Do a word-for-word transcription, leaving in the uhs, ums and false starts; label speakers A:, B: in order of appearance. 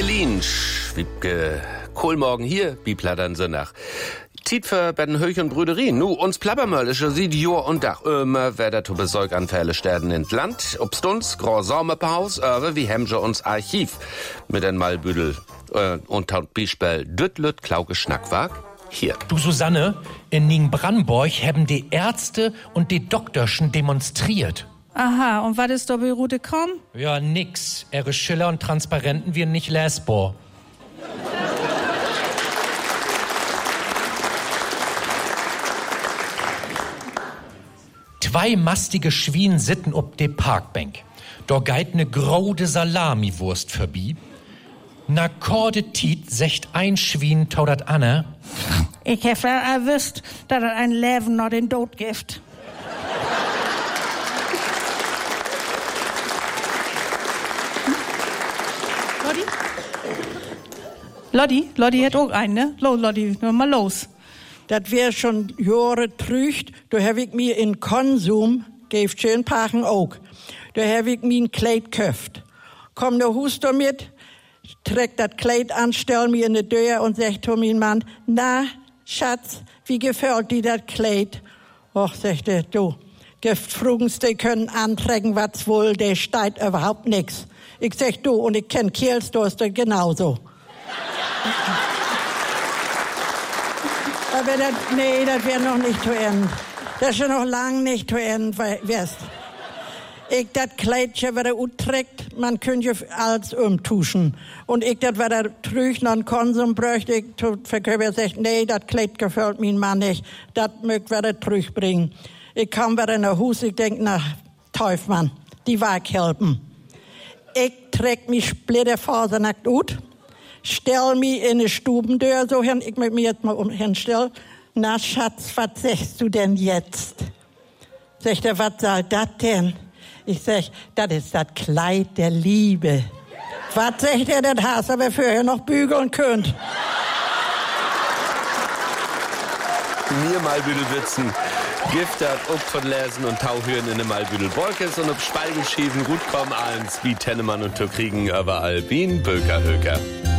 A: Wiebgelin, Wiebke Kohlmorgen hier, Bibladern so nach. Tiet für bei den Höch- und Brüderien. Nu, uns plappermöllische sieht Jor und Dach immer wer zu Besorganfälle sterden in Land. Obst uns, Grand Sommerpaus, öwe wie Hemsche uns Archiv. Mit den Malbüdel äh, und taut Bispel Dütlüt Klauke Schnackwag. Hier.
B: Du Susanne, in Nienbrandenburg haben die Ärzte und die Doktorschen demonstriert.
C: Aha, und was ist da bei Rute kommen?
B: Ja, nix. Ihre Schiller und Transparenten wir nicht lesbar. Zwei mastige Schwien sitten ob de Parkbank. Da geit ne grode Salamiwurst verbi. Na korde Tiet secht ein Schwien taudert Anna.
C: Ich hab ja erwisst, dass er ein Leben noch den Tod gibt. Lodi? Lodi? Lodi hat auch einen, ne? Los, Lodi, nur mal los.
D: Das wär schon Jahre trücht, da hab ich mir in Konsum, geft schön Pachen auch, da hab ich mir ein Kleid köft. Komm der Hus damit, trägt das Kleid an, stell mir in die Tür und sagt zu meinem Mann, na, Schatz, wie gefällt dir das Kleid? Och, sagt er, du, gefrugens, die können anträgen, was wohl, der steigt überhaupt nix. Ich sag, du, und ich kenn Kiels, du ist das genauso. Aber das, nee, das wäre noch nicht zu Ende. Das ist schon noch lang nicht zu Ende, weißt. Ich das Kleidchen, was er utträgt, man könnte alles umtuschen. Und ich das, was er trügt, noch einen Konsum bräuchte, ich zu Verkäufer sagt, nee, das Kleid gefällt mir Mann nicht. Das mögt, was er trügt bringen. Ich kam wieder in der Hus, ich denk, na, Teufmann, die Weg helfen. Ich träg mich splitterfasernackt ut. Stell mich in eine Stubentür so hin, ich möchte mich jetzt mal hinstellen. Na, Schatz, was sagst du denn jetzt? Sagt er, was soll das denn? Ich sag, das ist das Kleid der Liebe. Was sagt er, das hast aber vorher noch bügeln könnt.
A: Mir Malbüdel sitzen. Giftert, ob von Lesen und Tauhören in dem Malbüdel Wolkes und ob Spalgeschieben gut kommen, allen wie Tennemann und Türkriegen überall wie ein Böker-Höker.